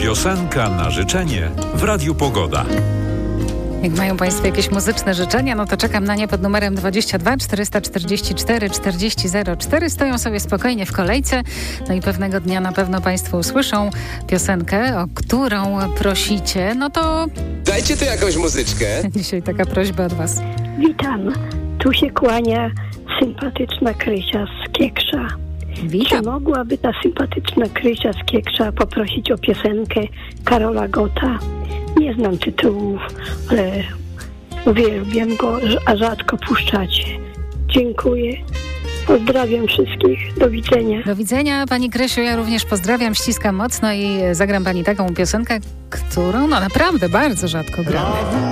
Piosenka na życzenie w Radiu Pogoda. Jak mają Państwo jakieś muzyczne życzenia, no to czekam na nie pod numerem 22 444 4004. Stoją sobie spokojnie w kolejce. No i pewnego dnia na pewno Państwo usłyszą piosenkę, o którą prosicie. No to... Dajcie tu jakąś muzyczkę. Dzisiaj taka prośba od Was. Witam. Tu się kłania sympatyczna Krysia z Kieksza. Witam. Czy mogłaby ta sympatyczna Krysia z Kieksza poprosić o piosenkę Karola Gotta? Nie znam tytułów, ale uwielbiam go, a rzadko puszczacie. Dziękuję. Pozdrawiam wszystkich. Do widzenia. Do widzenia, Pani Krysiu. Ja również pozdrawiam, ściskam mocno i zagram Pani taką piosenkę, którą no naprawdę bardzo rzadko gramy.